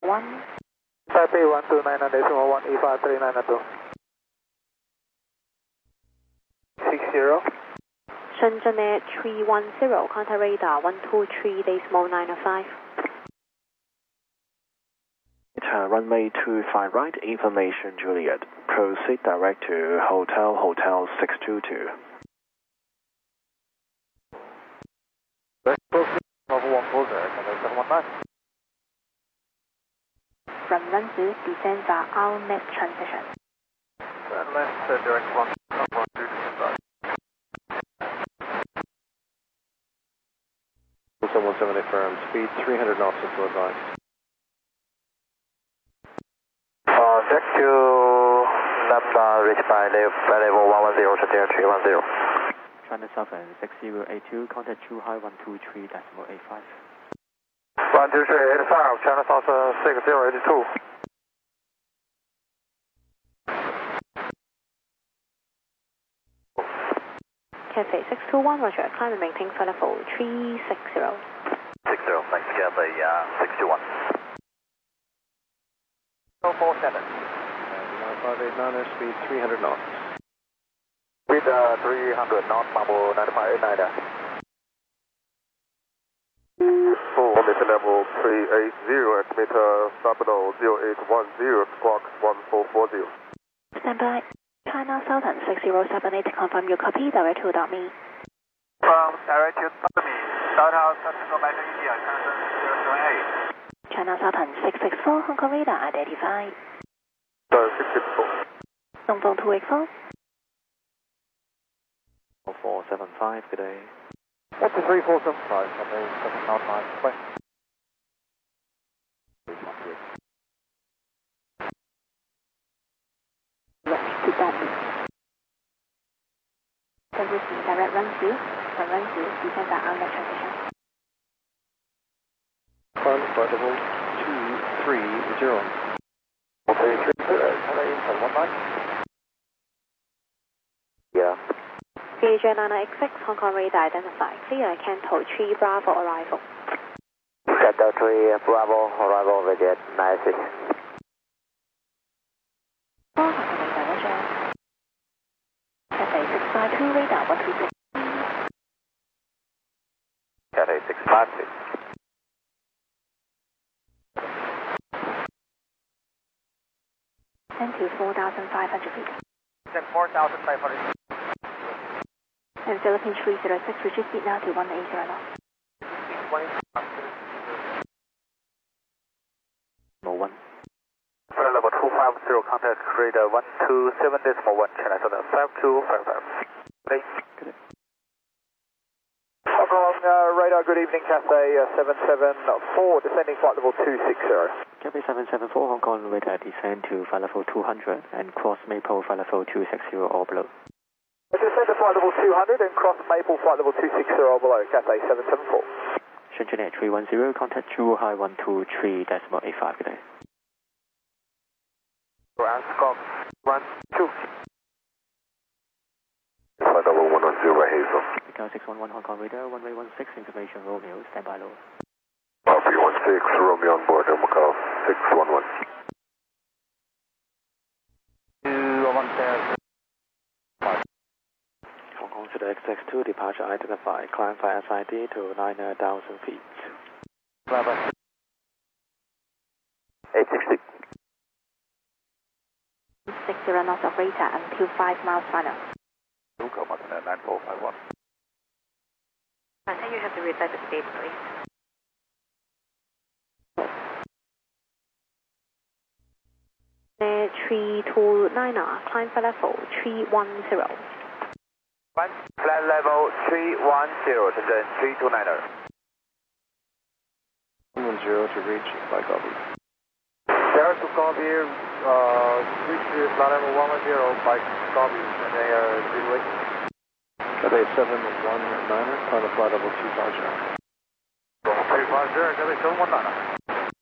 1. Taipei 129.1 EFA 392. 60. Shenzhen Air 310, contact radar 123.905. Runway 25 right, information Juliet. Proceed direct to Hotel 622. From Renzi, descend via our next transition. Direct 1. Someone 70 firm, speed 300 knots to advise. Deck 2, lambda, reach by level 110, Chantier 310. China Southern 6082, contact Chu High 123.85. 123.85, China Southern 6082. Cathay 621, roger, climb and maintain flight level 360. 60, thanks, Cathay 621. 047. 589, speed 300 knots. Speed 300 knots, Mambo 9589. Altimeter level 380, altimeter Sabino 0810, squawk 1440. Stand by. China Southern 6078, confirm your copy, direct to me. From direct to me, Southern Central Malaysia, India, China China Southern Southern 664, Hong Kong radar identified. 664. Dongfeng 284. 475, good day. 123.475, Cathay 799, west. Then with direct Renzi, from Renzi, descend via our next transition. Flight level 230. Okay, 330, Yeah. Asia 986, Hong Kong radar identified. Clear, Canto 3 Bravo arrival. Canto 3 Bravo arrival visit 96. Hong Kong radar, roger. Cathay 652 radar 136. Cathay 656. And to 4,500 feet. 4,500. And Philippine 306, reduce speed now to 180 knots. 1. Flight level 250, contact radar 127.1, China Southern 5255. Good day. Hong Kong radar, good evening, Cathay 774, descending flight level 260. Cathay 774, Hong Kong radar descend to flight level 200 and cross Maple flight level 260 or below. Descend to flight level 200 and cross Maple flight level 260 or below, Cathay 774. Shenzhen Air 310, contact Chu High 123.85, good day. Ground Scott 1, 2. Flight level 110, Hazel. Because 611 Hong Kong radar, runway 16, information Romeo, stand by low. Copy 16, Romeo on board, Macau 611. 210. Hong Kong to the XX2, departure identified, climb via SID to 9,000 feet. 860. 60 knots of radar until 5 miles final. Luca Montana 9451. I think you have to reset the speed, please. Air 329, climb for level 310. Flight level 310, Shenzhen 329er. 110 to reach, by copy. There to copy, reach flight level 110 by copy, and they are midway. Cathay 719er, climb to flight level 250. 250, Cathay 719er.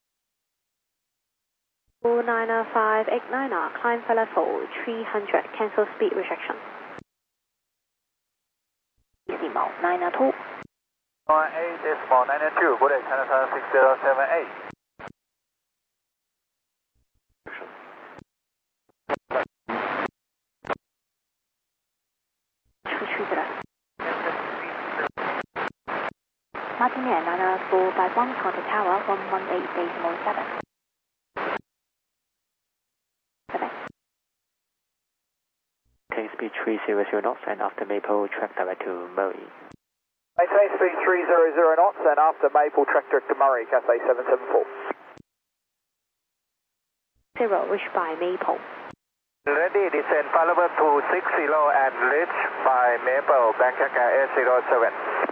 29589, climb for level 300, cancel speed restriction. Decimal 902. 98.992, good day, China Southern 6078. Martin Air 9451, contact tower 118.7. Maintain speed 300 knots and after Maple track direct to Murray. Maintain speed 300 knots and after Maple track direct to Murray, Cathay 774. 0, reached by Maple. Ready, descend flight level 260 and reach by Maple, Bangkok Air 807.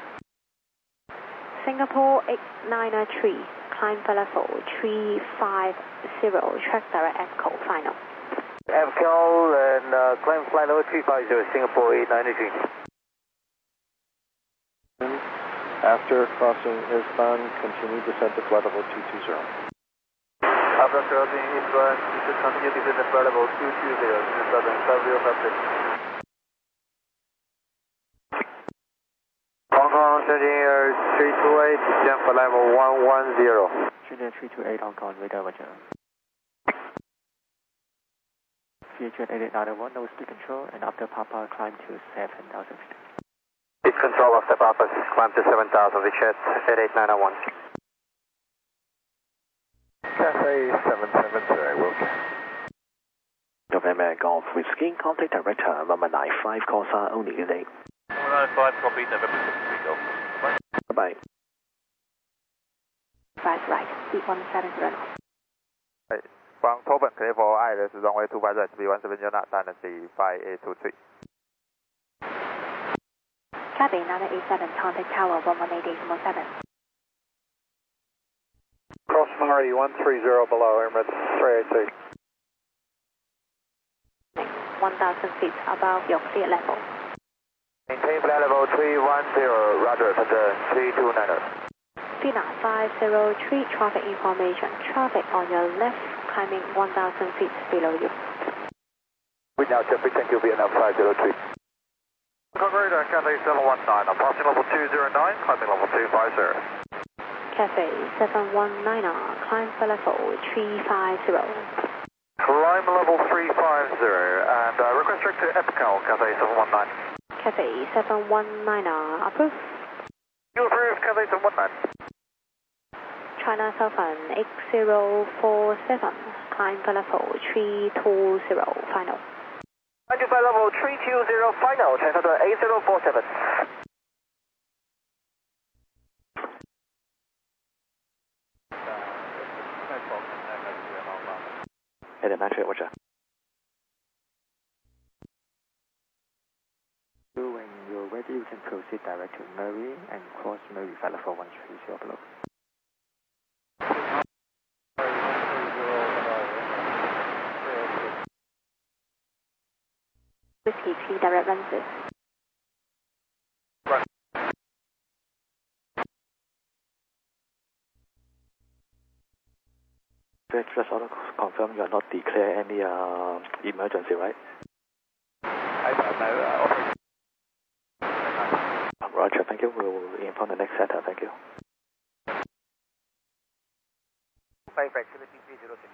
Singapore 893, climb flight level 350, track direct Echo, final. Echo and climb flight level 350, Singapore 893. After crossing Isban, continue descent to flight level 220. After crossing Isban, continue descent to flight level 220, Southern Fabio Traffic. Hong Kong, changing air 328, descent for level 110. Junior 328 Hong Kong, radar roger. CHN 8891, no speed control, and after Papa climb to 7,000 feet. Speed control after Papa, climb to 7,000, Richard 88901. Cathay 770, Wilkie. November Golf Whiskey, contact director, number 95, Corsa, only today. 95, copy, November 63, Golf. Bye-bye. 5 right, speed 170 knots. From Tobin, clear for ILS, runway 25 right, speed 170 knots, dynasty 5823. Cabin 987, contact tower 118.7. Cross Murray 130 below, Emirates 382. 1,000 feet above your clear level. Maintain flight level 310, Roger, Thunder 3290. Pina 503, traffic information. Traffic on your left, climbing 1,000 feet below you. We now Jeffrey, thank you, Vietnam 503. Converter, Cathay 719, I'm passing level 209, climbing level 250. Cathay 719, climb for level 350. Climb level 350, and request direct to Epical, Cathay 719. Cathay 719, approved. You approve, Cathay 719. China Southern 8047, climb for level 320, final. Climb to level 320, final, China Southern 8047. At the Manchester, roger. When you're ready, you can proceed direct to Murray and cross Murray flight level 130 below. Whiskey 3 direct lenses. Just want to confirm you are not declare any emergency, right? I don't know. Roger, thank you. We will inform the next setter. Thank you. Activity 306.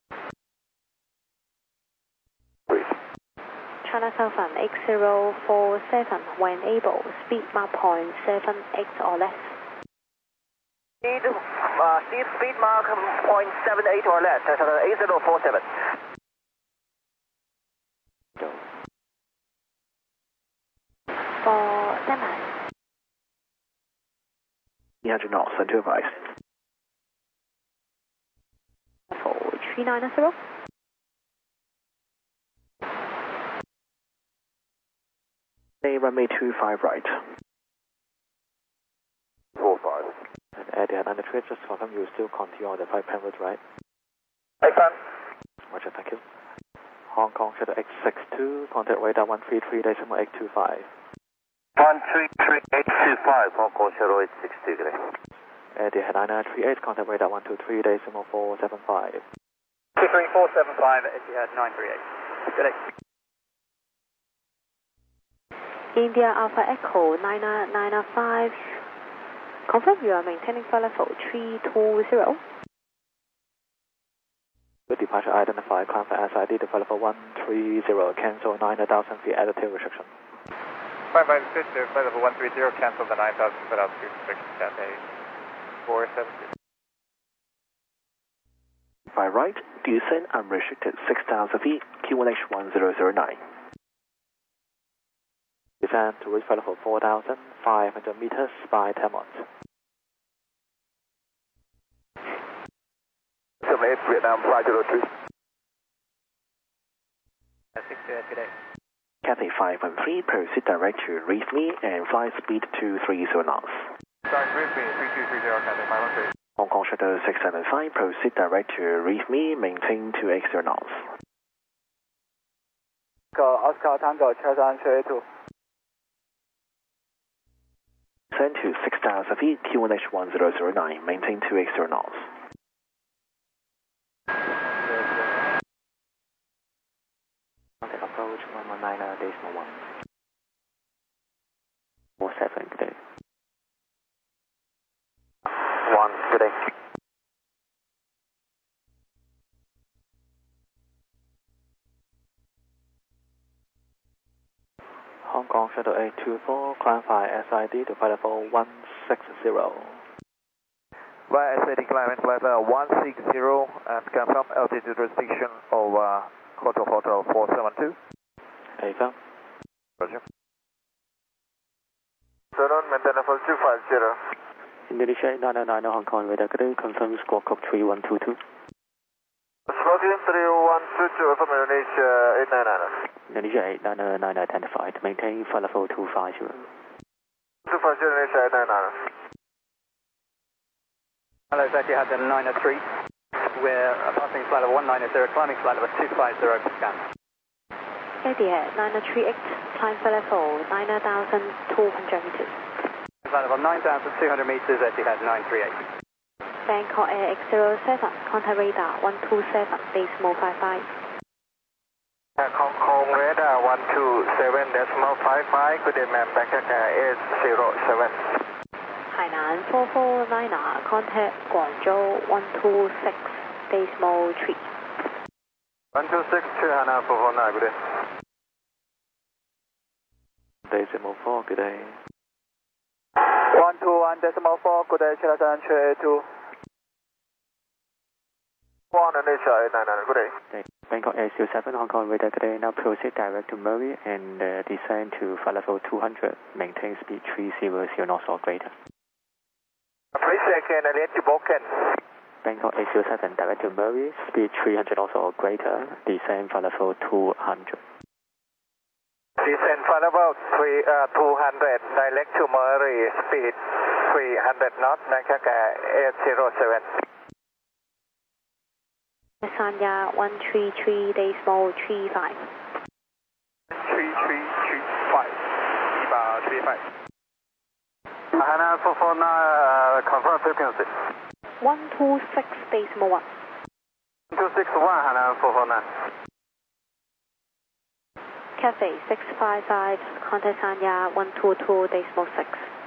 China Southern 8047, when able, speed mark point 78 or less. Speed mark point 78 or less, China Southern 8047. For standby. 300 knots, and to advise. For 390. Runway 25 right. 45. And at the 93, just confirm you still continue on the 5 pen route, right? Hey, fan. Roger, thank you. Hong Kong Shadow X62, contact radar 133.825. 133.825, Hong Kong Shadow 860, good day. At the 9938, contact radar 123.475. 23475, Etihad 938. Good day. India Alpha Echo 9995. Confirm you are maintaining flight level 320. Good departure identified, climb for SID to flight level 130, cancel 9,000 feet attitude restriction. 556 to flight level 130, cancel the 9,000 foot altitude restriction, Cathay 472. By right, descend unrestricted 6,000 feet, Q1H 1009. Descend to reach flight level 4,500 meters by Tamont. 78 Vietnam 503. 628, good day. Cathay 513, proceed direct to reef me and fly speed 230 knots. Sorry, reef me 3230, Cathay 513. Hong Kong Shuttle 675, proceed direct to reef me, maintain 280 knots. Oscar Tango, Chesan 282. Descend to 6,000 feet, Q1H 1009, maintain 280 knots. Contact approach 119.1. 47, good day. 1, good day. Hong Kong Shuttle 824, clarify SID to flight level 160. Via SID climb flight level 160 and confirm altitude restriction over Hotel 472. Affirm. Roger. Turn maintain level 250. Indonesia 899 Hong Kong radar, good day, confirm squawk code 3122. Smoking 3122 from Indonesia 899. Indonesia 899 identified, maintain flight level 250. 250 Indonesia 899. Hello, Etihad 903. We're passing flight level 190, climbing flight level 250 for scan. Etihad 938, climb flight level 9,200 meters. Flight level 9,200 meters, Etihad 938. Bangkok Air X07, contact radar 127, decimal 55. Hong Kong radar 127.55, good day ma'am, Bangkok Air 807. Hainan 449, contact Guangzhou 126, decimal 3. 126 to Hainan 449, good day. Decimal 4, good day. 121.4, good day, Chetan 282. 1 Indonesia 899, good day. Bangkok Air 07 Hong Kong radar, good day, now proceed direct to Murray and descend to flight level 200, maintain speed 300 knots or greater. Please again, let you broken. Bangkok Air 07 direct to Murray, speed 300 knots or greater, descend flight level 200. Descend flight level 200, direct to Murray, speed 300 knots, Bangkok Air 807. Sanya 133, decimal 35. 3335, Iba 35. Hainan 449, confirm frequency. 126, decimal 1. 261, Hainan 449. Cathay 655, contact Sanya 122, decimal 6.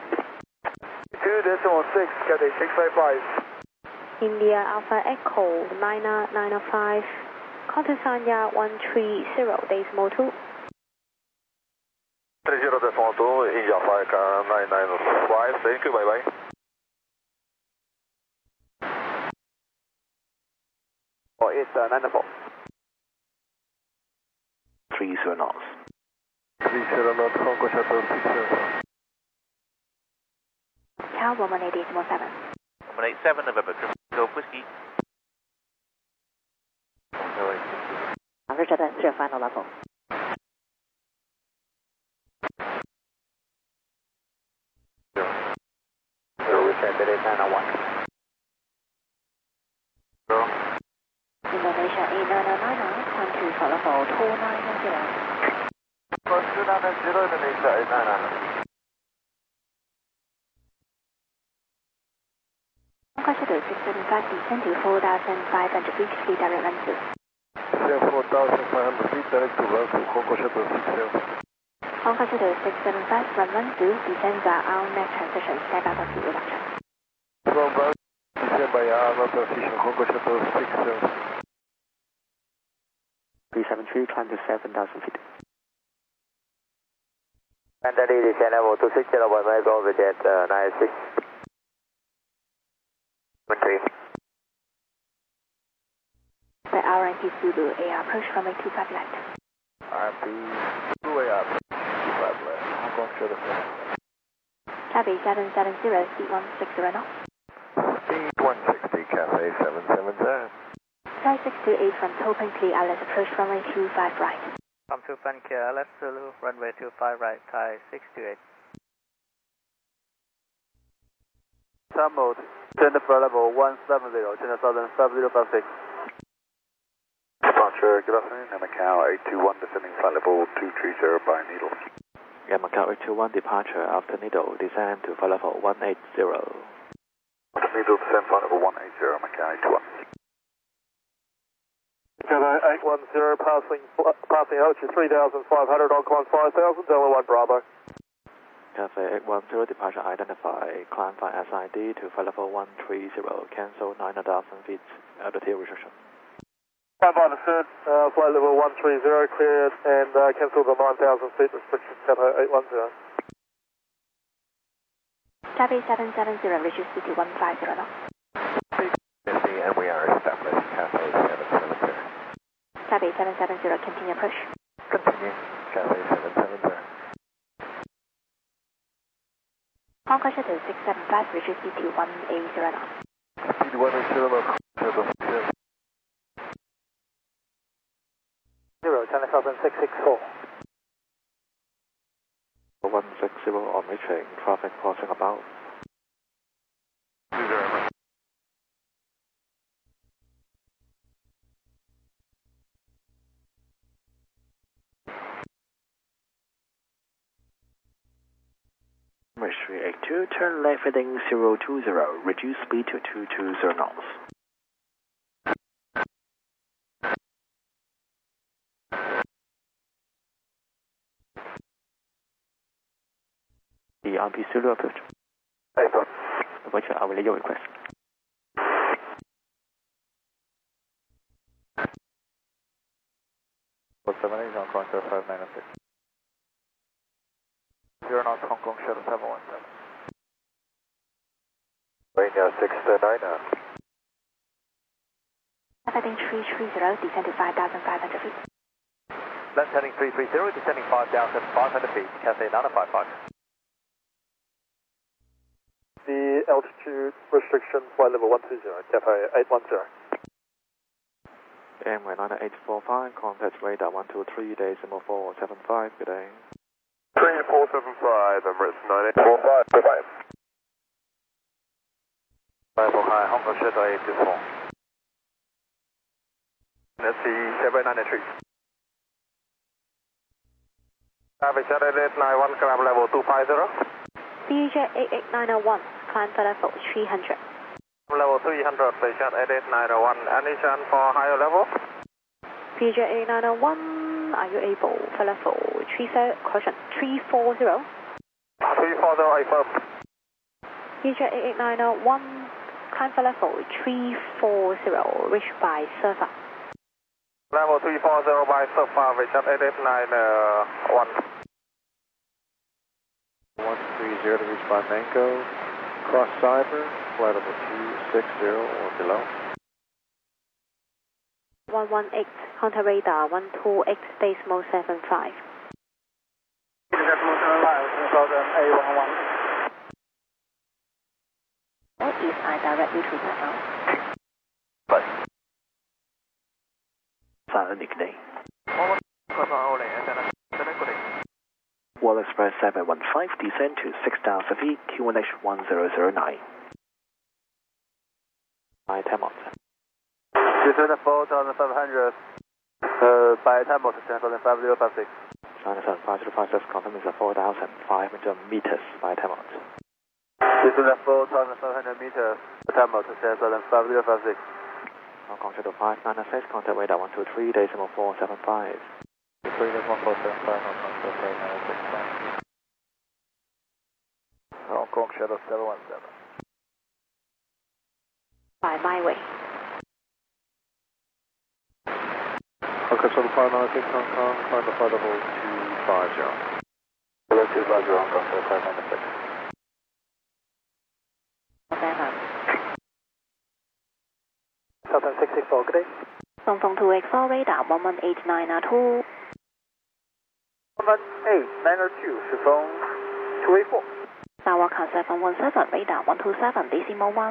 2.6, Cathay 655. India Alpha Echo 9905, contact Sanya 130, decimal 2. 30.2, India Alpha Echo 995, thank you, bye bye. Oh, it's 94. 30 knots. 30 knots, Hong Kong Shuttle 674. Tower 118, decimal 7. 187 November, Go Whiskey. Roger that, your final level. Indonesia 8999, climb to flight level 290. 290 Indonesia 899. Hong Kong Shuttle 675, descend to 4,500 feet, speed direct run through. 4,500 feet, direct to run through Hong Kong Shuttle 675. Hong Kong Shuttle 675, run through, descend via Almac transition, step out of the reduction. From run, descend by Almac transition, Hong Kong Shuttle 675. 373, climb to 7,000 feet. Anthony, descend level 260 by Michael with jet 96. 13. The RMP Zulu AR approach runway 25 left. RMP 2 AR 25 left. Hong Kong shuttle 7. Cathay 770, speed 160 knots. Speed 160, Cathay 770. Flight 628 from Topeng Clear Islands approach runway 25 right. From Topeng Clear Islands, Zulu, runway 25 right, Thai 628. Time mode, descend for level 170, descend southern 5056. Departure, good afternoon, Macau 821, descending flight level 230 by Needle. Yeah, Macau 821 departure after Needle, descend to flight level 180. After Needle, descend flight level 180, Macau 821. Cathay 810, passing altitude 3,500, on climb 5,000, Delta 1 Bravo. Cathay 810 departure identify, climb by SID to flight level 130, cancel 9,000 feet altitude restriction. Climb by the third, flight level 130 cleared and cancel the 9,000 feet restriction, Cathay 810. Cathay 770, reduce speed to 150 knots. And we are established, Cathay 770. Cathay 770, continue approach. Continue, Cathay 770. Hong Kong Shuttle 675, reduce speed to 180 knots. Speed 180, local, shuttle 0. China Southern 664. 160 on reaching, traffic crossing about. 20. Runway 382, turn left heading 020, reduce speed to 220 knots. The RMP Zulu approach. Roger, I will relay your request. What's 78 Hong Kong Shuttle 596. 0 knots Hong Kong Shuttle 717. Rainier 690. Heading 330, descend to 5,500 feet. Left heading 330, descending 5,500 feet, Cathay 955. The altitude restriction, flight level 120, Cathay 810. AMY 90845, contact radar 123, decimal 475, good day. 3475, Emirates 9845, goodbye. Level high, Hong Kong Shuttle 824. Let's see, 793. Traffic Shuttle 891, climb level 250. BJ 88901, climb for level 300. Level 300, station 88901, any chance for higher level? BJ 8901, are you able for level 340? 340. 340, affirm. BJ 88901, climb for level 340, reached by Surfer. Level 340 by Surfer, Richard 88901. 130 to reach by Mango, cross Cyber, flight level 260 or below. 118, counter radar 128, decimal 75. Decimal 75, Southern A11. What is I directly to the now? Silent Nickname. Wall Express 715, descend to 6,000 feet, QNH 1009. By Tamot. Descend 4,500, by Tamot, descend 5056. China 5056, confirm is 4,500 meters by Tamot. Descend 4,500 meters, Tamot, descend 5056. Hong Kong Shuttle 596, contact radar 123, decimal 475. 3.1475, Hong Kong Shuttle 965. Hong Kong Shuttle 717. By my way. Hong Kong Shuttle 596, Hong Kong, climb the flight level 250. 250 Hong Kong, 506. Southern 664, good day. Dong Feng 2X4 radar 1189 11892 是风 2A4. Skywalker 717 radar 127 decimal 1.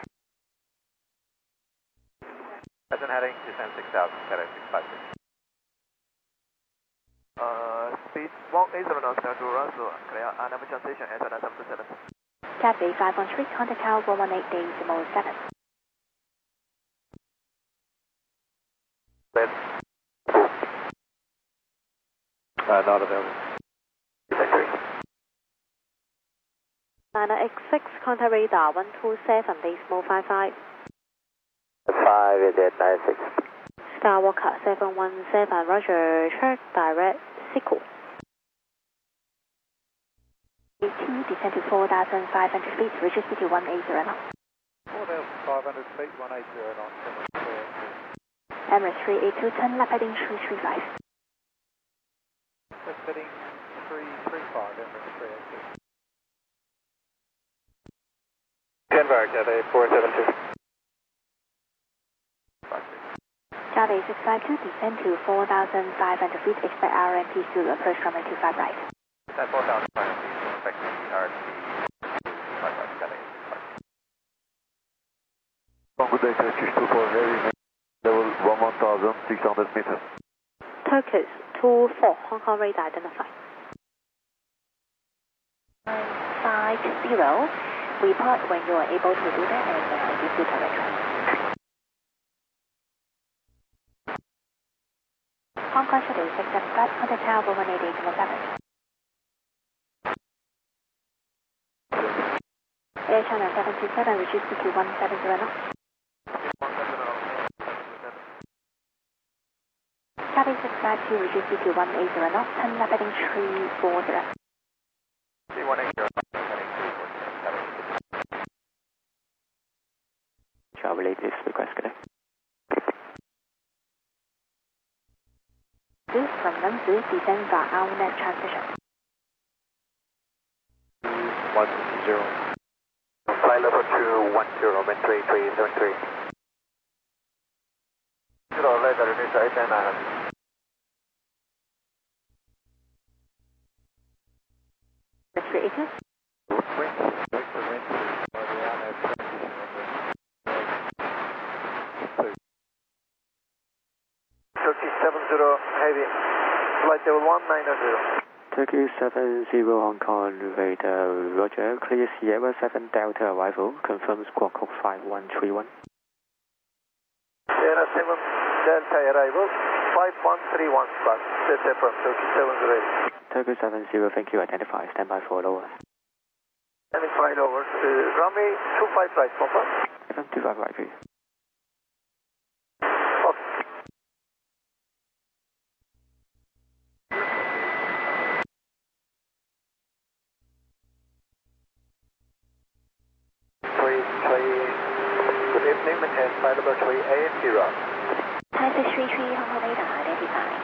Present heading, descend 6000, Cathay 656. Speed 180 knots, now to Russell, clear, number transition, enter 727. Cathay 513, contact tower 118 decimal 7. Red. Not available. Niner X6, contact radar 127 decimal 55. 5896. Skywalker 717, roger, check direct, Sickle. 18, descend to 4,500 feet, reach speed to 180 knots. 4,500 feet, 180 knots. Emirates 382, turn left heading 335. Left heading 335, Emirates 382. Denver, Cathay 472. Cathay 652, descend to 4,500 feet, expect RMP to approach runway 25 right. At 4,500 feet, expect RMP 25 right, Cathay 652. Good day, Turkish 24 heavy, level 1,600 meters. Turkish 24, Hong Kong radar identified. 950, report when you are able to do that and give you direct track. Hong Kong Shuttle 675, contact tower 188.7. Air China 727, reduce to 170 knots. Cathay 652, reduce to 180 knots, turn left heading 340. 3180, Travel latest request, good day. From Lengzi, descend via Alnet transition. 110. Flight level 210, wind 3373. Zero, later, reduce 899. That's 382. Turkey 70 heavy, flight level 190. Turkey 70 Hong Kong radar, roger, clear Sierra 7 Delta arrival, confirms squawk code 5131. Sierra 7 Delta arrival, 5131 squawk, that's from Turkey 70. Turkey 70, thank you, identify, stand by for lower. Standing 5 over, runway 25 right, confirm. 25 right, please. Good evening, maintain flight level 380. Thai 633, Hong Kong radar identified.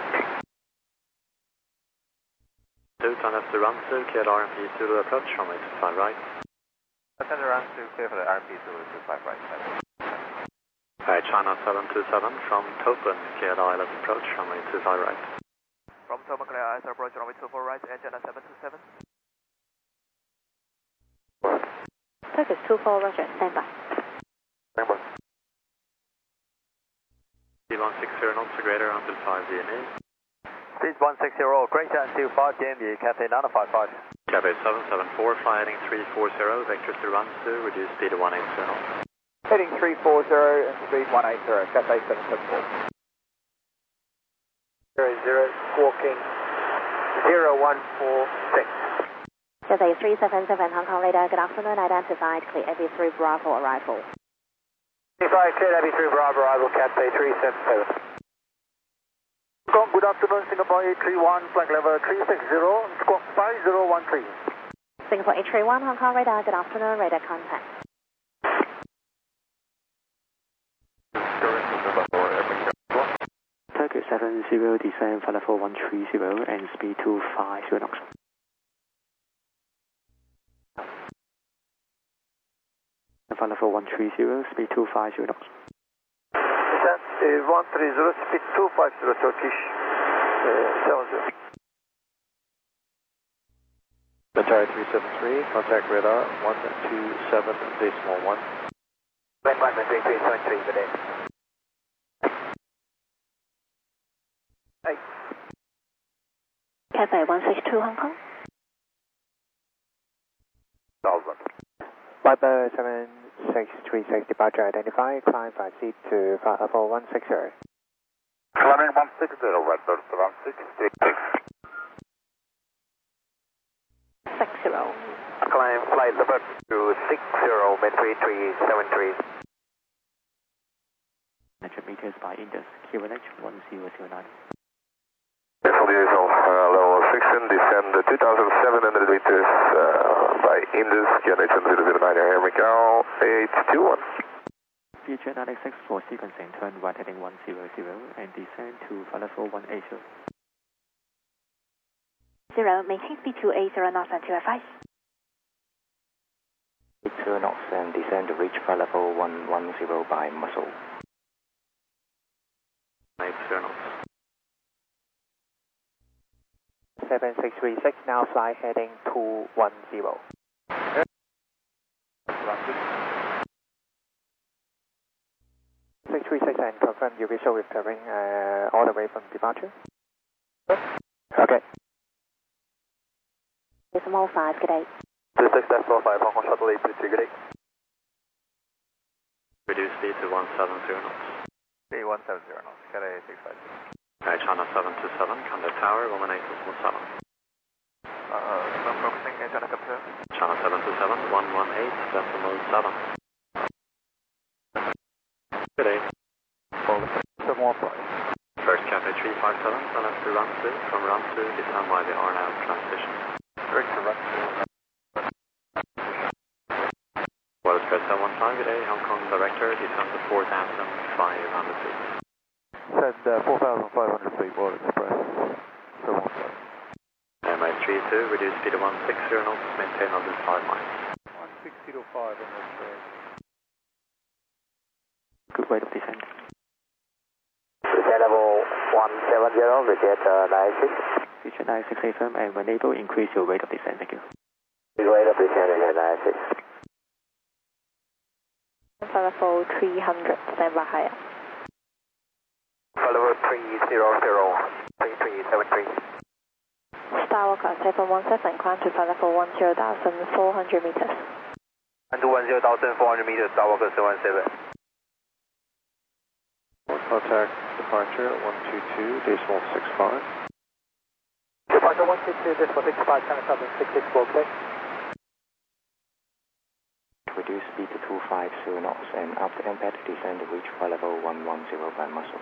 Turn left to run to clear RMP Zulu approach, runway 25 right. Ascend around to clear for the RMP Zulu 25 right. China 727 from Toplan, clear ILS approach, runway 25 right. From Toplan, clear ILS approach, runway 24 right, engine 727. Turkish 24, roger, stand by. Stand by. T160 knots or greater until 5 DME. Speed 160, greater until 5 DME, Cathay 955. Cathay 774, fly heading 340, vectors to run to, reduce speed to 180 knots. Heading 340 and speed 180, Cathay 774. 00, squawking 0146. Cathay 377, Hong Kong radar, good afternoon, identified, clear AB3 Bravo arrival. 25, clear AB3 Bravo arrival, Cathay 377. Hong Kong, good afternoon, Singapore 831, flight level 360, squawk 5013. Singapore 831, Hong Kong radar, good afternoon, radar contact. Turkey 70, descend flight level 130 and speed 250 knots. level 130, speed 250 knots. Descent 130, speed 250 Turkish 70. Atari 373, contact radar 127.1. Wind 133.73, good day. Hey. Cathay 162 Hong Kong. Salzburg. Viper 7636 departure identified, climb 5 seat to flight level 160. Climbing 160, Viper 166. 60. Climb flight level to 60, mid 3373. 100 meters by Indus, QNH 1009. Level 6, descend 2,700 meters by Indus, QNH 1009, Air Macau 821. Future 986 for sequencing, turn right heading 100 and descend to flight level 180. 0, maintain speed 280 knots until advice. 2 knots and descend to reach flight level 110 by muscle. 80 knots. 7636, now fly heading 210. 636 and confirm your visual with terrain all the way from departure. Okay. Decimal 5, good day. 26.5, Hong Kong Shuttle 823, good day. Reduce speed to 170 knots. 170 knots, Cathay 656. China 727, contact tower 118.7. Focusing, China Capital. China 727, 118.7. Good day. Some more flight. First Cathay 357, turn left to run 2. From run 2, descend by the RNAV transition. Direct to run 2. Well, Express 715, good day. Hong Kong Director, descend to 4,500 feet. Send 4,500 feet, World Express 715. MI 32, reduce speed to 160 knots, maintain under 5 miles. 160 to 5 on this track. Good rate of descent. Descent level 170, reject 96. Future 968 firm, and when able, increase your rate of descent. Thank you. Rate of descent is 96. Flight level 300, stand by higher. Flight level 300, 3373. Skywalker 717, climb to flight level 10,400 meters. 10,400 meters, Skywalker 717. Contact departure 122, decimal 65. Departure 122, decimal 65, China 766, okay. Reduce speed to 250 knots and after impact descend to reach flight level 110 by muscle.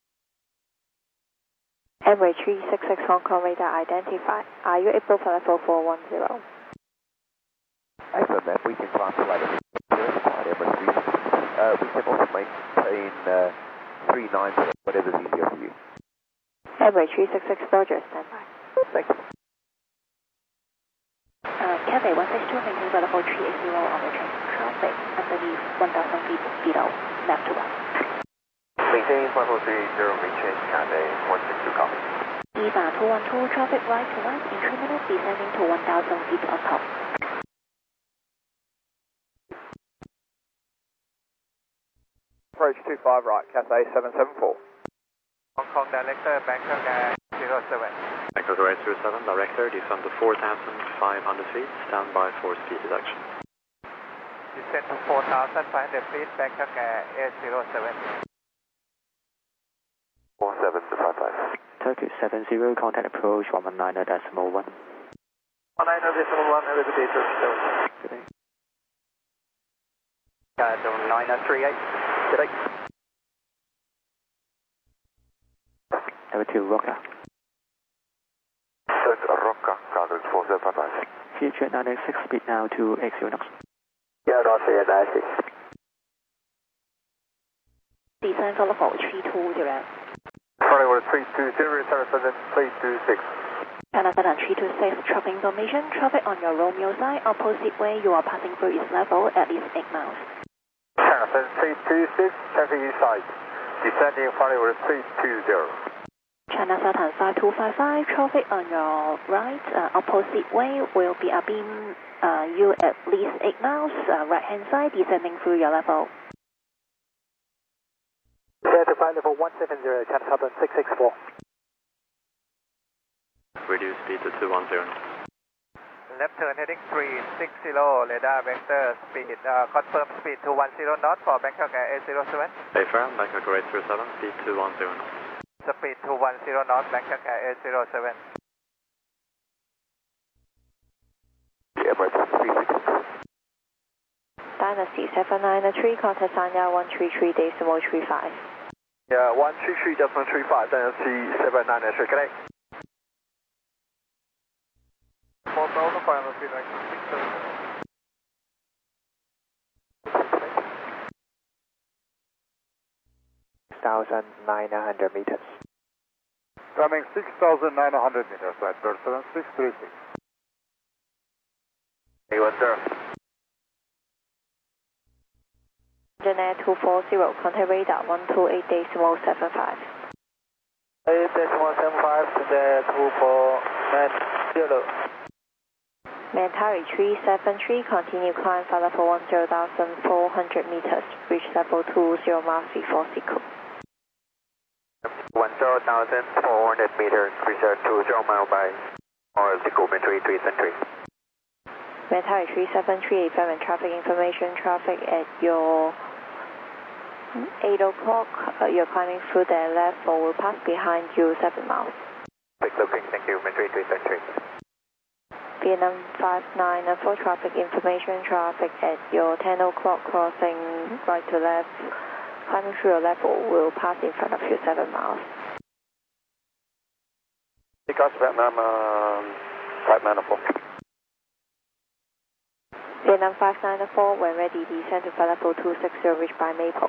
Emirates 366 Hong Kong radar identified. Are you able for level 410? Excellent, man. We can climb to level 0, Emirates 360. We can also maintain 390, whatever's easier for you. Emirates 366 Roger, stand by. Thank you. Cathay 162, maintain flight level 380 on the train. Traffic underneath 1,000 feet below, left to right. Maintain 5430, rechange Cathay 162, copy. EVA 212, traffic right to right, in 3 minutes descending to 1,000 feet on top. Approach 25 right, Cathay 774. Hong Kong Director, Bangkok 07. Bangkok Air 07, Director, descend to 4,500 feet, stand by for speed reduction. Descend to 4,500 feet, Bangkok Air 07. 47 to 55. Turkish 70, contact approach 119.1. 190.1, have a good day, Turkish 7. Good day. 9038, good day. Level 2 Rocker. Rocker, Congress 4755. Future 986, speed now to 80 knots. Yeah, Roger, 96. Descend for level 320. Sorry, we're 320, 326. China 326, traffic information. Traffic on your Romeo side, opposite way you are passing through is level at least 8 miles. China Sun 326, traffic inside. Descending final over 320. China Southern 5255, traffic on your right, opposite way will be a beam you at least 8 miles, right hand side, descending through your level. Clear to flight level 170, China Southern 664. Reduce speed to 210. Left turn heading 360, radar vector speed, confirm speed 210 knots for Bangkok Air 807. Affirm, Bangkok Air 807, speed 210 knots. Speed 210 knots, Bangkok Air 807. Dynasty 793, contact Sanya 133.35. Yeah, 133.35, Dynasty 793, correct. 4,500 feet, 6,900 meters. Coming 6,900 meters, flight person 636. A10. Engineer 240, contact radar 128.75. 8.75, Engineer 240. Mentari 373, continue climb for level 10,400 meters, reach level 20 miles before Siku. 10,400 meters, reach 20 miles by Siku, Mentari 373. Mentari 373, affirming traffic information, traffic at your 8 o'clock, you're climbing through the left forward pass behind you 7 miles. Quick looking, thank you, Mentari 373. Vietnam 594, traffic information, traffic at your 10 o'clock crossing right to left, climbing through your level will pass in front of you 7 miles. Because Vietnam 594. Vietnam 594, when ready, descend to flight level 260, reach by Maple.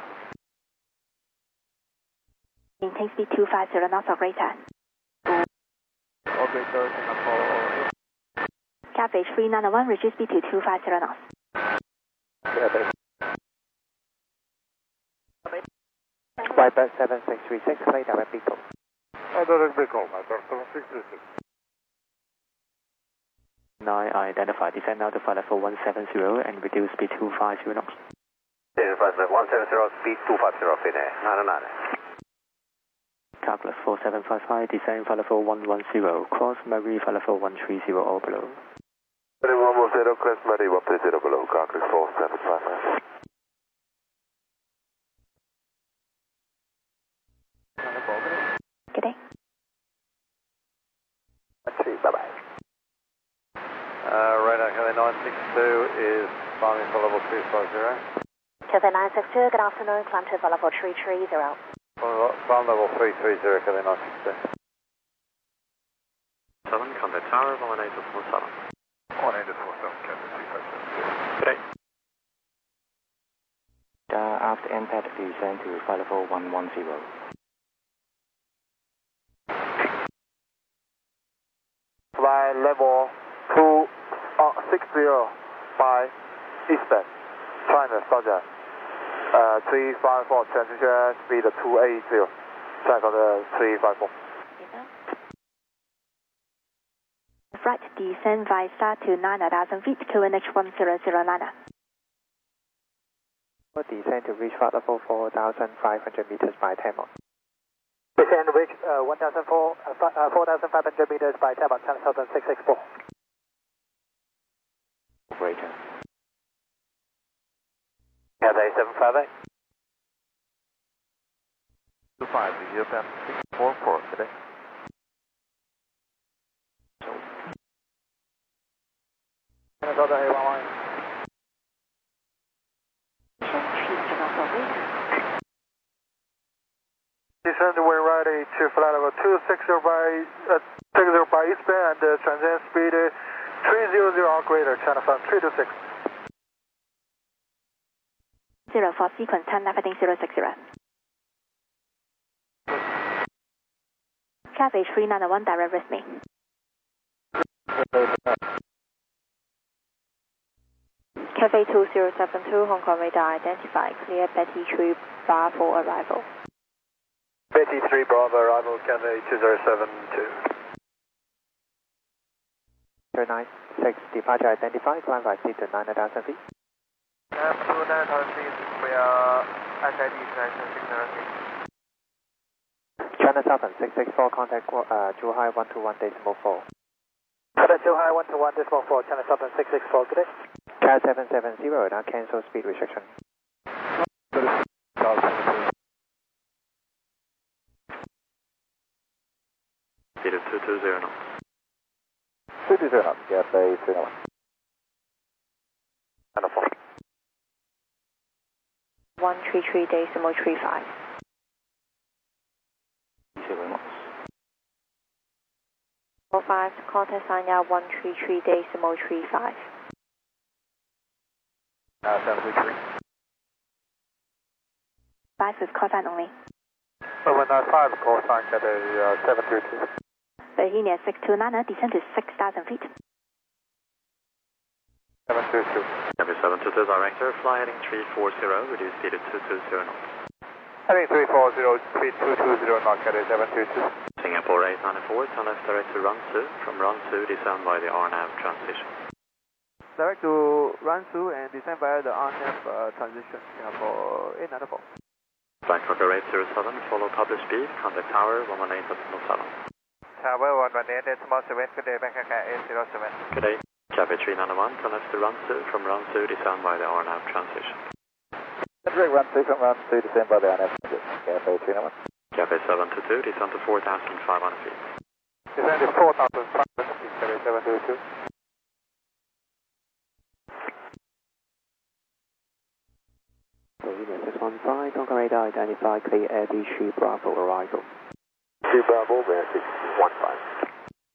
Maintain speed 250 knots or greater. Operator Singapore. Cathay 391, reduce speed to 250 knots. Viper 7636, play direct vehicle. Direct vehicle, Viper 7636. 9, identify, descend now to flight level 170 and reduce speed 250 knots. 170, speed 250, Finnair, 99. Calculus 4755, descend flight level 110, cross Marie flight level 130 or below. 110, cross Marie 130 below, calculus 4755. Good day. Bye-bye. Radar Kelly 962 is climbing for level 250. Cathay 962, good afternoon, climb to level 330. Climb level 330, Kelly 962. 7, contact tower 1847. 1847, Kelly 357. Good day. After impact, descend to flight level 110. Fly level 260 by eastbound, China Southern 354, transition speed 280, China 354. Right, descend via start to 9,000 feet, QNH 1009. Descend to reach flight level 4,500 meters by 10 knots. Descend reach 4,500 meters by Tabak, China Southern 664. Operator. Cathay 758. 25, the UFM 644 today. China Southern 811. Descend when ready to flight level 260 by eastbound and transient speed 300 or greater, China Sun 326. 0 for sequence 10 left heading 060. Cathay 391, direct with me. Cathay 2072, Hong Kong radar identified, clear Betty 3 Bravo arrival. Betty 3 Bravo arrival, Cathay 2072. 096, departure identified, climb by speed to 9,000 feet. To 9,000 feet, we are SID international signal. China Southern 664, contact Zhuhai 121.4. China Zhuhai 121.4, China Southern 664, good day. Cat 770, now cancel speed restriction. Speed of 220 knots. 220 knots, Cathay 301. And a 4. 133.35. 0 knots. 45, contact Sanya 133.35. 733. 5 is call sign only. 195, call sign Cathay 722. Bohemia 629, descend to 6,000 feet. 722. Cathay 722 director, fly heading 340, reduce speed of 220 knots. Heading 340, speed 220 knots, Cathay 722. Singapore 894, turn left direct to run 2. From run 2, descend by the RNAV transition. Direct to run through and descend via the RNF transition, Singapore 894. Bangkok Air 807, follow published speed, contact tower 118.7. Tower 118.7, good day, Bangkok Air 807. Good day. Cathay 391, turn left to run 2. From run 2, descend by the RNAV transition. Direct run 2 from run 2, descend by the RNF transition, Cathay 391. Cathay 722, descend to 4,500 feet. Descend to 4,500 feet, Cathay 722. Bohemia 615, Hong Kong radar identified, clear Air B3 Bravo arrival. 3 Bravo, bear 615.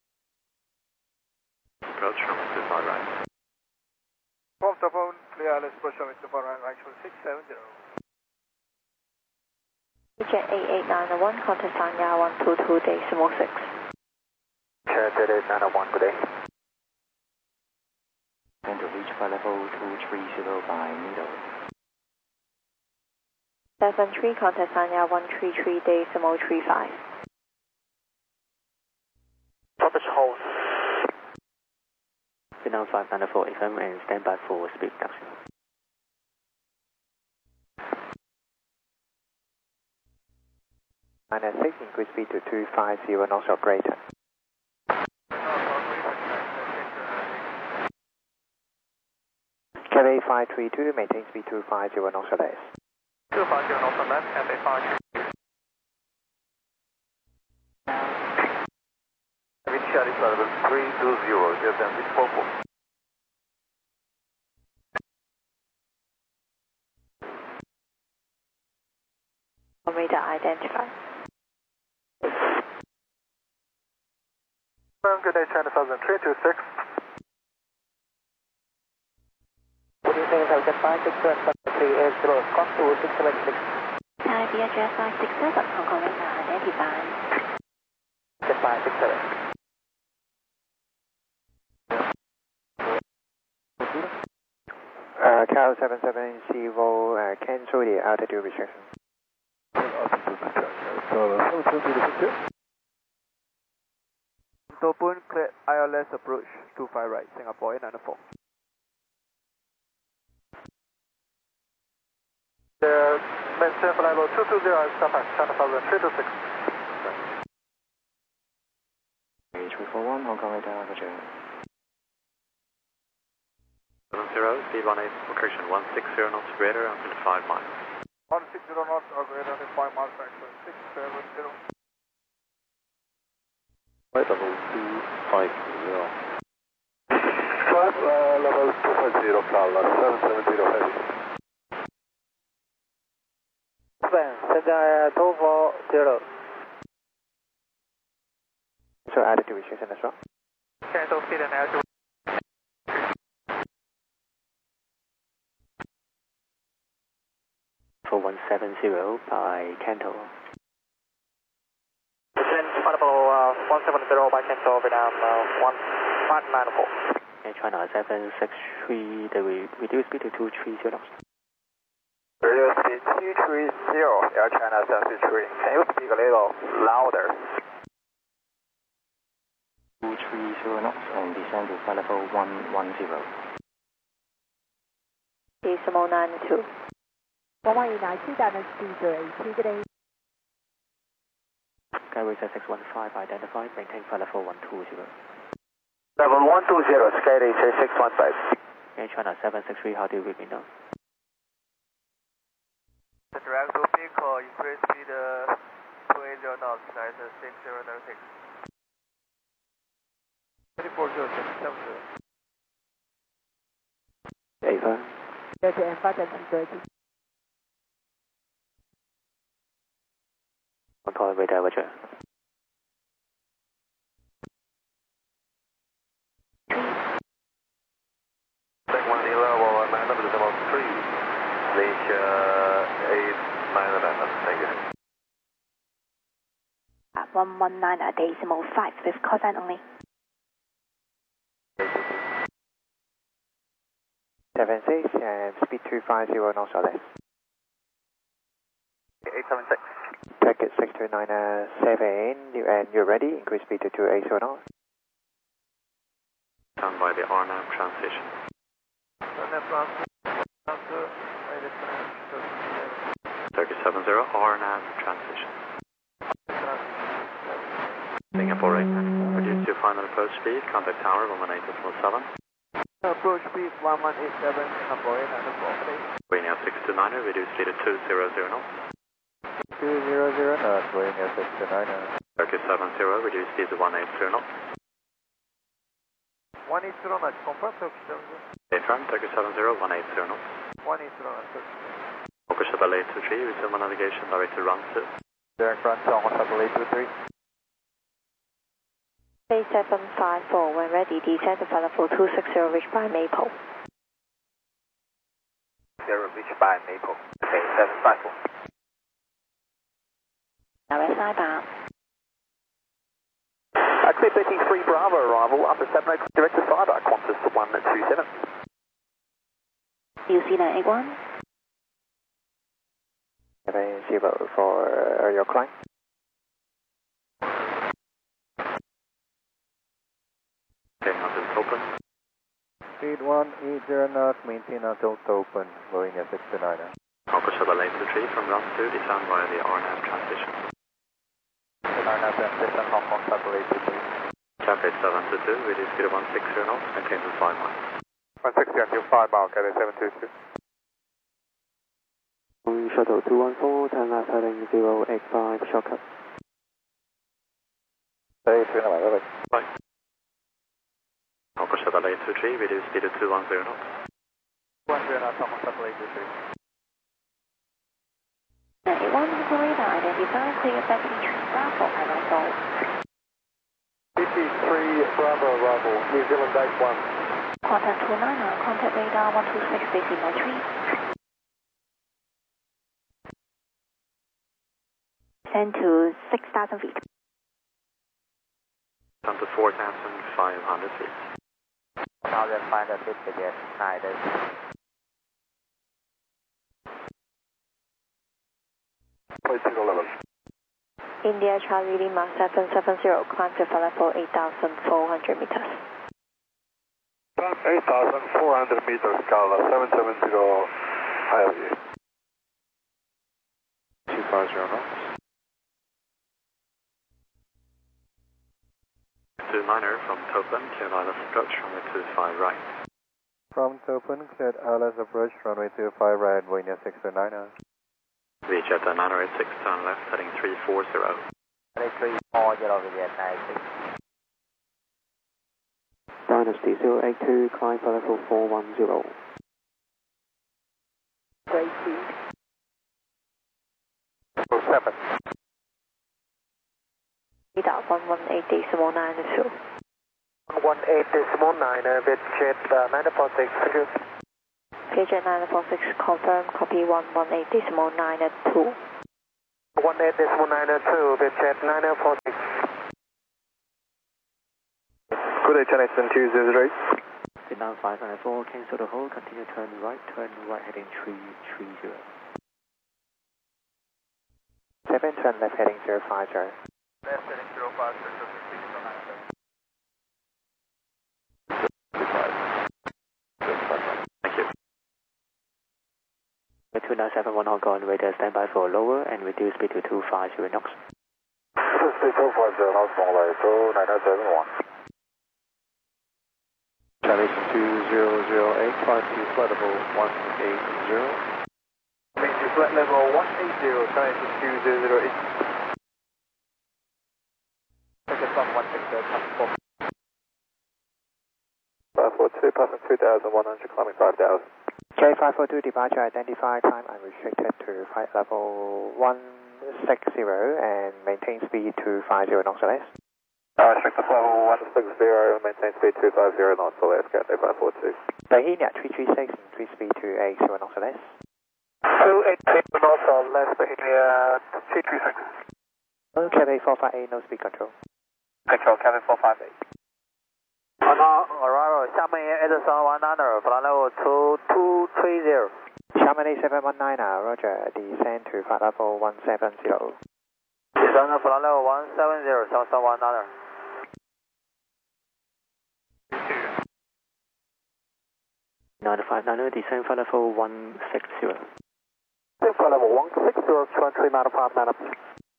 Approach from 25 right. From the phone, clear Alice Bush from Mr. Foreign, actual 670. Jet 8891, contact Sanya 122.6. Jet 8891, good day. And to reach flight level 230 by middle. 73, contact Sanya 133.35. Publish hold. Vietnam 594 FM and stand by for speed reduction. Minus 6, increase speed to 250 knots or greater. Cathay 532, maintain speed 250 knots or less. 250 knots or less, Cathay 532. Reach Alice level 320, just then with 44. Radar identified. Good day, China Southern 326. Good evening, Falcon 567 Scott 2676. Thai VHS 567, Hong Kong radar identified. 567. Cal 770, cancel the altitude restriction. Topun, clear ILS approach 25 right, Singapore 894. Maintain flight level 220, Japan, China Southern 326. 341, Hong Kong radar, Roger. 70, speed 18, location 160 knots greater until 5 miles. 160 knots or greater than 5 miles, actual 670. Flight level 250. Flight level 250, Cal 770 heavy. Send 240. So altitude restriction as well. Cancel speed and altitude. For 170 by Canto. Descend flight level 170 by Cancel, Vietnam 1594. Air China 763, the reduce speed to 230 knots. Reduce speed 230, Air China 763. Can you speak a little louder? 230 knots and descend to flight level 110. Decimal 92. 192, damage to 082, good day. Skyway 615 identified, maintain flight level 120. Level 120, Skyway 615. Air China 763, how do you read me now? The direct vehicle increase speed 280 knots, nice 6096. 240670. 8分。 對住 M 發展至30。 Control radar Roger. Take 1 level 9.3, reach 899, thank you. 119 decimal 5 with call sign only. 76 and speed 250 knots or less. 876. Packet 6297 and you're ready, increase speed to 280 knots. Done by the RNAV transition. 3070 RNAV transition. Singapore 8, reduce to final approach speed, contact tower 118.7. Approach speed 1187, Singapore 894. Wing 629, reduce speed to 200 knots. 200 knots, wing 629. 3070, reduce speed to 180 knots. 180 knots, confirm Turkish 70. Affirm 3070, 180 knots. 180 knots, Fokker Shuttle 823, resume navigation direct to run 2. direct front on Shuttle 823. A754, when ready, descend to flight level 260, reach by Maple. 0, reach by Maple. Okay, 754. Now SI bound. Clear 33 Bravo, arrival, upper 7 direct to Cyber, Qantas 127. New Zealand 81. 70 for your climb. Okay, until open. Speed 180 knots, maintain until open, Boeing 629. Fokker Shuttle 823 from run 2, descend via the RNAV transition. 629 transition, Hong Kong Shuttle 823. Cathay 722, reduce speed to 160 knots, maintain to 5 miles. 160 until 5 miles, Cathay 722. Shuttle 214, turn left heading 085, shortcut. Hey, 3 Bye. Fokker Shuttle 823, reduce speed to 210 knots. 110 knots, Hong Kong Shuttle 823. 91 radar identified, clear back entry Bravo, arrival. 53 Bravo, arrival, New Zealand 81. Contact 299, contact radar 126 decimal 3. Send to 6,000 feet. Down to 4,500 feet. 1,500 feet, again, 9 days. India Charlie Lima 770, climb to flight level 8,400 meters. 8,400 meters, Scala 770, ILE. 250 knots. 29er from Topen, cleared ILS approach, runway 25 right. From Topen, cleared ILS approach, runway 25 right, Boeing 629. Reach at the 986, turn left, heading 340. 340, again, 96. Dynasty 082, climb for level 410. Great speed. 07. Radar 118 decimal 92. 118 decimal 9, Vietjet 946, thank you. Vietjet 946, confirm, copy 118 decimal 92. 18 decimal 92, Vietjet 946. Good day, Chinese 203. now 594, cancel the hold, continue turn right heading 330. 7, turn left heading 050. Left heading 050, Thank you. 2971 Hong Kong, radar standby for lower and reduce speed to 250 knots. Speed 250 knots, runway 2971. Elevation 2008, climb to flight level 180. Climb to flight level 180, climb to 2008. Second from 160, 542, passing 2,100, climbing 5,000. J542 departure identify, climb unrestricted to flight level 160 and maintain speed 250 knots or less. Restricted level 160, maintain speed 250 knots or less, Cathay 542. Bahia 336, increase speed to 80 knots or less. 280 knots or less, Bahia 336. Cathay 458, no speed control. Control, Cathay 458. Arrival, Xiamen Edison 19, flight level 2230. Xiamen 8719, roger, descend to flight level 170. Descend to flight level 170, Xiamen 19. 9590, descend flight level 160. Flight level 160, 2395.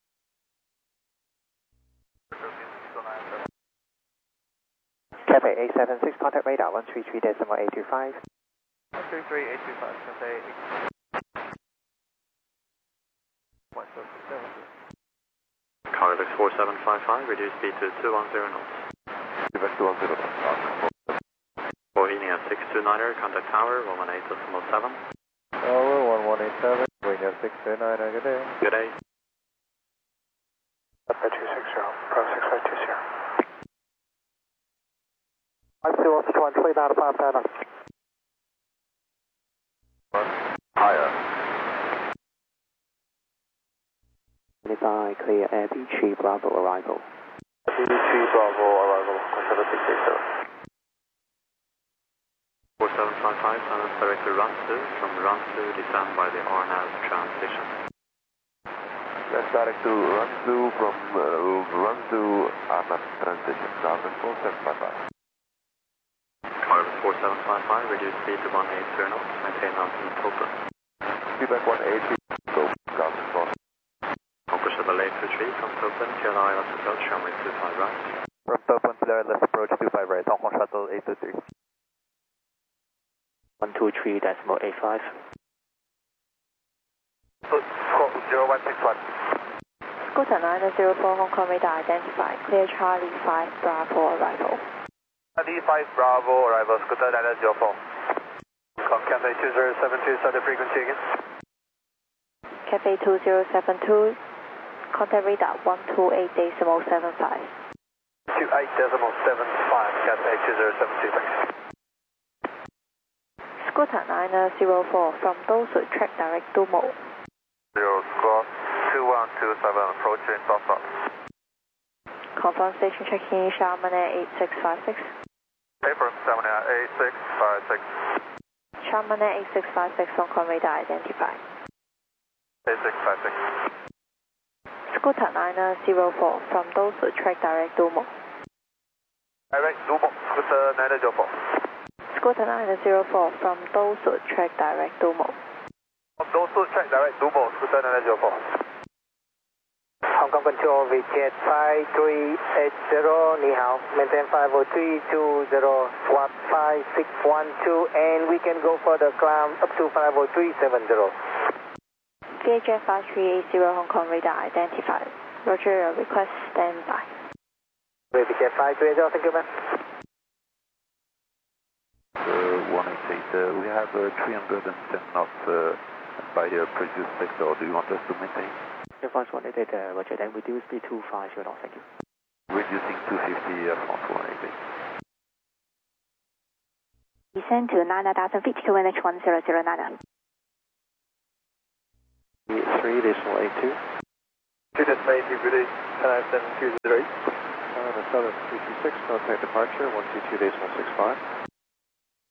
Cathay 876, contact radar 133.825. 133.825, Cathay Cardex 4755, reduce speed to 210 knots. Quebec 210 knots. Bohemia 629er, contact tower 118.7. Tower 1187, Bohemia 629er, good day. Good day. 260, Pro 6520. 50, Higher. Identify clear air B3 Bravo arrival. B3 Bravo arrival, control 660. 4755, silence direct to run 2, from run 2 descend by the RNAV transition. That's direct to run 2 from run 2 RNAV transition, 4755. Cardex 4755, reduce speed to 180 knots, maintain altitude open. Quebec 180, go, ground control. Concourse Chevrolet 23, front open, TLI left approach, runway 25 right. Front open, clear left approach 25 right, Hong Kong Shuttle 823. 123.85. 0161. Scooter 904 Hong Kong radar identified, clear Charlie 5 Bravo arrival. Charlie 5 Bravo arrival, Scooter 904. Cathay 2072, start the frequency again. Cathay 2072, contact radar 128.75. 28.75, Cathay 2072, thanks. Scooter 904 from Dosu, track direct to Mo. 0 squawk 2127, approaching Dosa. Confirm station checking Xiamen Air 8656. Paper 8656. Xiamen Air 8656 Hong Kong radar identified. 8656. Scooter 904 from Dosu, track direct to Mo. Direct Dumo, Scooter 904. Scooter 904 from Dosu, track direct to Mo. Dosu, track direct Dumo, Scooter 904. Hong Kong Control, VJet 5380, Ni Hao, maintain 50320, swap 5612, and we can go for the climb up to 50370. VHF 5380 Hong Kong radar identified. Roger your request, stand by. VJet 5380, thank you, ma'am. 188, we have 310 knots by previous sector. Do you want us to maintain? Air France 188, roger, then reduce speed to 250 knots, thank you. Reducing 250 Air France 188. Descend to 9,000 feet, QNH 1009. 3.82. 2.82, good day. 10.7208. The Southern 326, contact departure 122.65.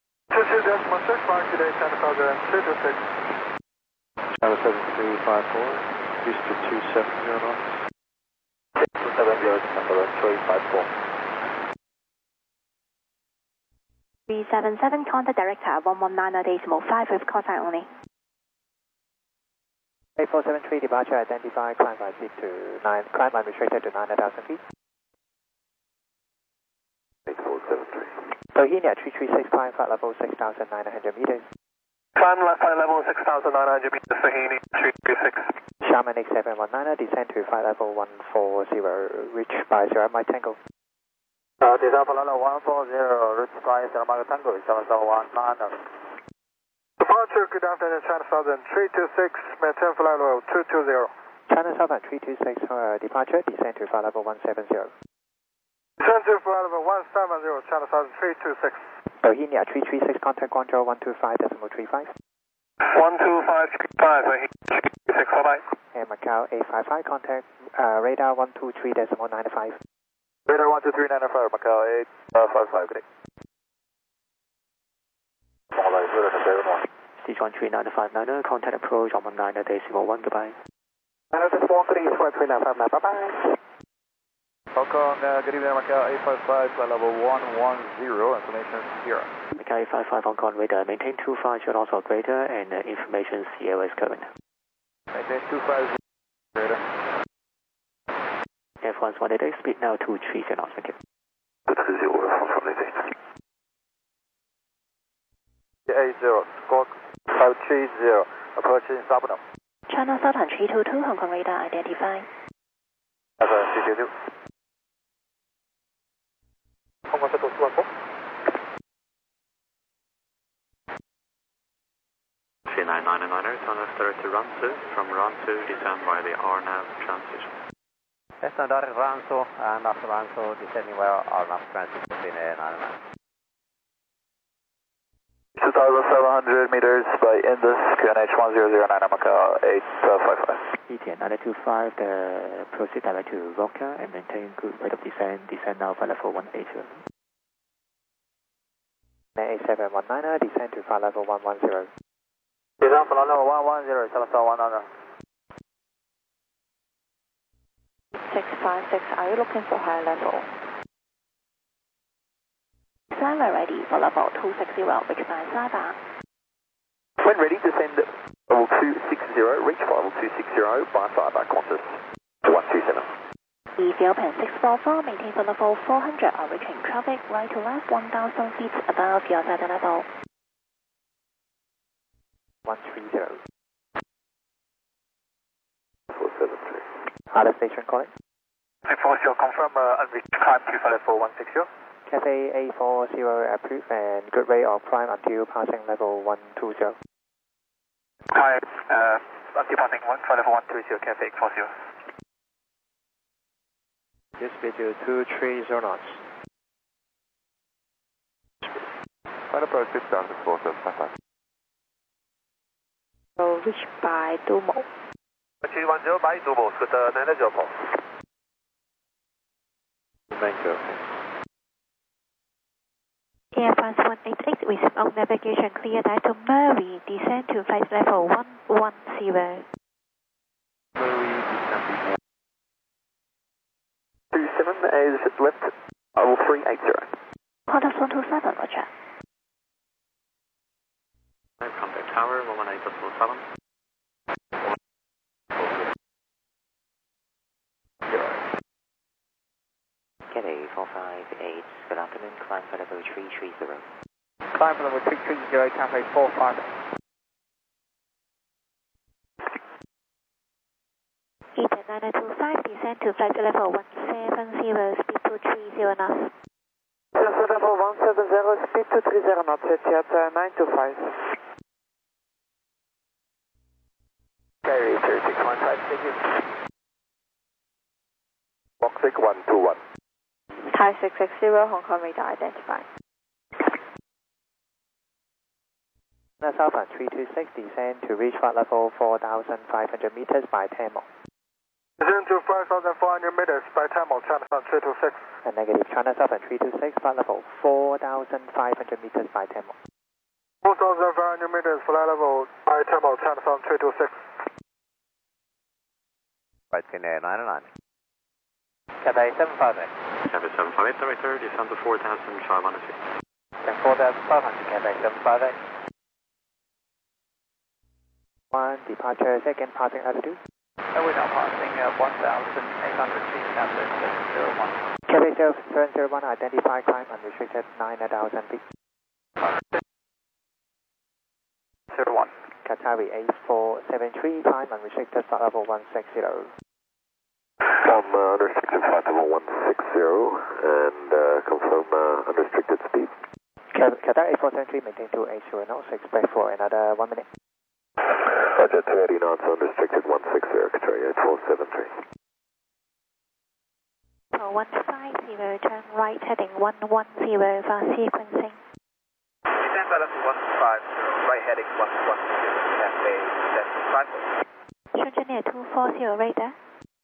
2.65 today, China Southern 326. China 7354, reduce to 270 knots. 270, China 354. 377, contact director 119.5 with call sign only. 8473 departure identify, climb by speed to 9, climb unrestricted to 9,000 feet. 8473. Bohemia 336, climb flight level 6,900 meters. Climb left flight level 6,900 meters, Bohemia 336. Sharman X719, descend to flight level 140, reach by 0 Mike Tango. Descend flight level 140, reach by 0 Mike Tango, 7719. Departure, good afternoon, China Southern 326, maintain flight level 220. China Southern 326, departure, descend to flight level 170. Descend to flight level 170, China Southern 326. Bohemia 336, contact Guangzhou 125.35. 125.35, Bohemia 336, bye-bye. And Macau 855, contact radar 123.95. Radar 123.95, Macau 855, good day. Sichuan 39590, contact approach on 19.1, goodbye. 4 Square 395, bye-bye. Hong Kong, good evening, Macau 855, flight level 110, information Sierra. Macau 855 Hong Kong radar, maintain 250 knots or greater, and information Sierra is current. Maintain 250, greater. F1's 188, speed now 230 knots, thank you. 230, France 188. 80, squawk 530, approaching Sabano. China Southern 322, Hong Kong radar identify. 322. Hong Kong Shuttle 214. 39990, turn left direct to run 2, from run 2, descend via the RNAV transition. Cessna direct Ranso, and after Ranso, descending via RNAV transition between air 99. 2,700 meters by Indus, QNH 1009, Macau 855. ETN 9225, proceed direct to Roca and maintain good rate of descent, descend now flight level 180. 8719, descend to flight level 110. Descend flight level 110, 7719. 656, are you looking for high level? Slimer ready for level 260, reach by Saba. When ready, descend level 260, reach level 260 by Saba, Qantas 127. Ethiopian 644, maintain for level 400, reaching traffic right to left 1,000 feet above your set level. 130. 473. Other station calling. 340, confirm unreached climb to flight level 160. Cathay A40 approved and good rate of climb until passing level 120. Climb until passing flight level 120, Cathay A40. Just speed to 230 knots. Flight approach 6,475. So reach by Dumo. 210 by Dumo, scooter 90 pulse. 90. Air France 188 with on navigation clear direct to Murray, descend to flight level 110. Murray, descend. 27 is left, level 380. Qantas 127, roger. Contact tower 118.7. Cathay 458, good afternoon, climb for level 330. Climb for level 330, Cathay 45. ETA 925, descend to flight level 170, speed 230 knots. Flight level 170, speed 230 knots, Etihad 925. Carry 3615, thank you. Box 6121. Thai 660, Hong Kong radar identified. China Southern 326, descend to reach flight level 4,500 meters by Tamil. Descend to 5,400 meters by Tamil, China Southern 326. And negative, China Southern 326, flight level 4,500 meters by Tamil. 4,500 meters, flight level, by terminal 10,326. Right, Skinner 99. Cathay 758. Cathay 758, director, descend to 4,500 feet. 4,500, Cathay 758. 1 departure, second passing altitude. We're now passing 1,800 feet, Cathay 701. Cathay 701, identify climb unrestricted 9,000 feet. 01. Qatari 8473, climb unrestricted flight level 160. Unrestricted flight level 160 and confirm unrestricted speed. Qatar 8473, maintain 280 knots, expect for another 1 minute. Roger, 280 knots, unrestricted 160, Qatari 8473. 150, turn right heading 110 for sequencing. Descend balance 150, right heading 110, Cathay 758. Engineer 240 radar.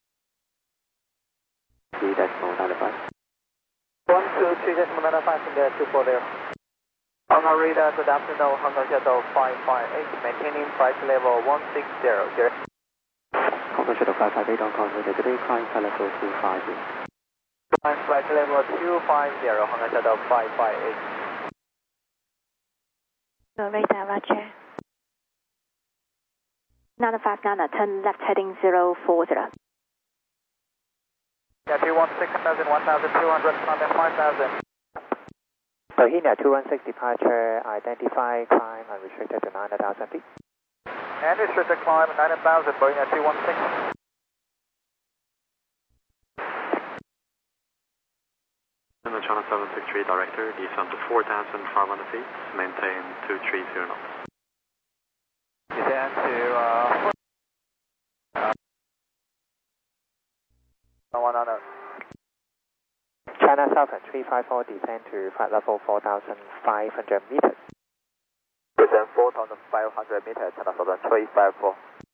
3.95. 123.95 in the 240. Hong Kong radar, good afternoon, Hong Kong Shuttle 558, maintaining flight level 160. Hong Kong Shuttle 558, Hong Kong radar today, climb flight level 250. Climb flight level 250, Hong Kong Shuttle 558. Radar, roger. 959, turn left heading 040. Yeah, 216,000, 1,200, 5,000. Bohemia 216 departure, identify climb unrestricted to 9,000 feet. And restricted climb 9,000, Boeing 216. And the China 763 director, descend to 4,500 feet, maintain 230 knots. Descend to 100. China Southern 354, descend to flight level 4,500 meters. Descend 4,500 meters, China Southern 354.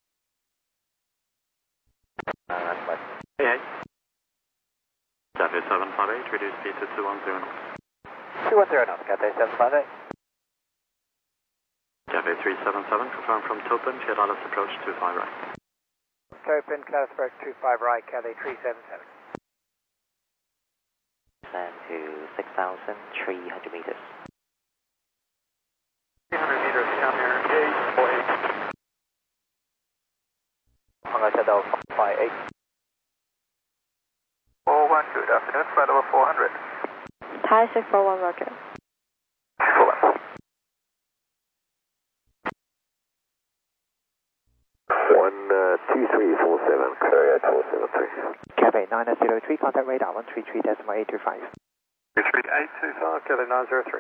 Hey. Cathay 758, reduce speed to 210 knots. 210 knots, Cathay 758. Cathay 377, confirm from Topen, Fiat approach 25 right. Topen, Clarksburg 25 right, Cathay 377. Descend to 6,300 meters. 300 meters, down here, 848. Hong Kong Shuttle 558. 41, good afternoon, flight level 400. Thai 641, roger. 4. 12347, Carrier 473. Cathay 903, contact radar 133.825. 33825, Cathay 903.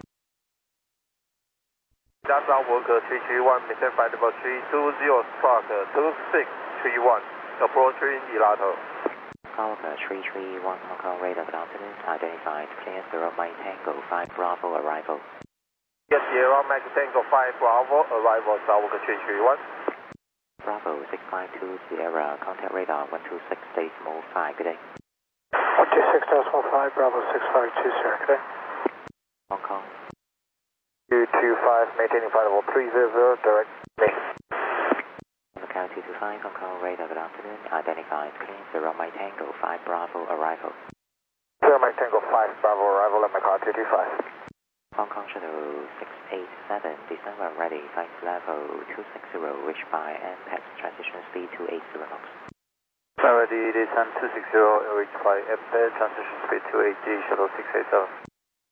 Downbound Worker 331, maintain flight level 320, spark 2631, approaching Elato. Falcon 331, Hong Kong radar, good afternoon, identified, clear Sierra Mike Tango 5 Bravo arrival. Yes, Sierra Mike Tango 5 Bravo arrival, Downbound Worker 331. Bravo 652 Sierra, contact radar 126.5, good day. 126.5, Bravo 652, Sierra, good day. Hong Kong. 225, maintaining flight level 300, direct me. Macau 225, Hong Kong radar, good afternoon, identified, clear Sierra Mike Tango 5 Bravo arrival. Sierra Mike Tango 5 Bravo arrival at Macau 225. Hong Kong Shuttle 687, December ready, flight level 260, reach by MPEX, transition speed 280 knots. Ready, descend 260, reach by MPEX, transition speed 280, Shuttle 687.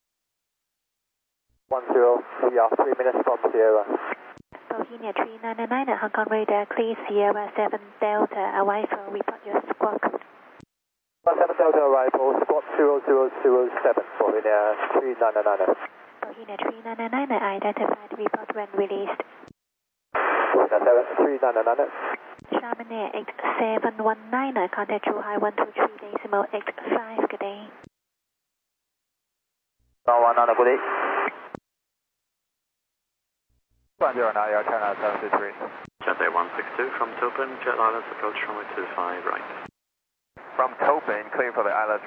10, we are 3 minutes from Sierra. Bohemia 399, Hong Kong radar, clear Sierra 7 Delta, arrival, report your squawk. 7 Delta arrival, squawk 0007, Bohemia 399. Bohemia 399, identified, report when released. Bohemia 399. Charminair 8719, contact True High 123.85, good day. 119, good day. 10 now, your China 723. Cathay 162 from Topen, Jet Islands approach runway 25 right. From Topen, clear for the island